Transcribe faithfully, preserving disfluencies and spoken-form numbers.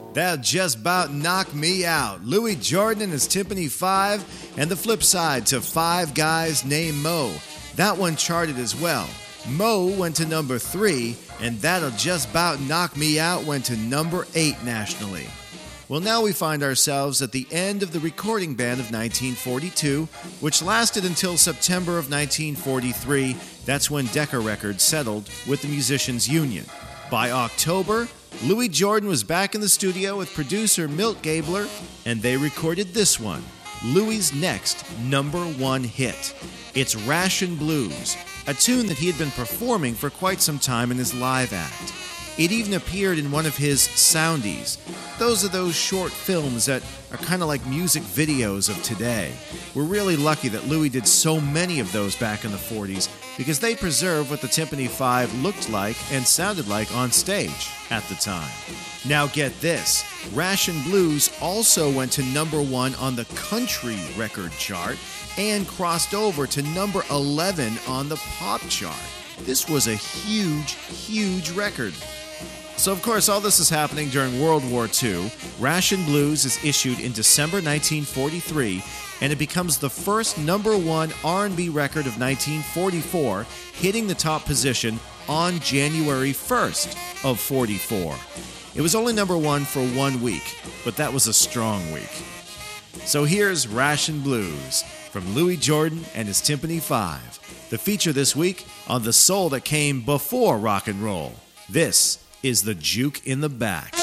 That'll just about knock me out. Louis Jordan and his Tympany Five, and the flip side to Five Guys Named Mo. That one charted as well. Mo went to number three, and That'll Just About Knock Me Out went to number eight nationally. Well, now we find ourselves at the end of the recording ban of nineteen forty-two, which lasted until September of nineteen forty-three. That's when Decca Records settled with the Musicians Union. By October, Louis Jordan was back in the studio with producer Milt Gabler, and they recorded this one, Louis' next number one hit. It's Ration Blues, a tune that he had been performing for quite some time in his live act. It even appeared in one of his soundies. Those are those short films that are kind of like music videos of today. We're really lucky that Louis did so many of those back in the forties because they preserve what the Tympany Five looked like and sounded like on stage at the time. Now get this, Ration Blues also went to number one on the country record chart and crossed over to number eleven on the pop chart. This was a huge, huge record. So, of course, all this is happening during World War Two. Ration Blues is issued in December nineteen forty-three, and it becomes the first number one R and B record of nineteen forty-four, hitting the top position on January first of forty-four. It was only number one for one week, but that was a strong week. So here's Ration Blues from Louis Jordan and his Tympany Five, the feature this week on the soul that came before rock and roll. This is the Juke in the Back.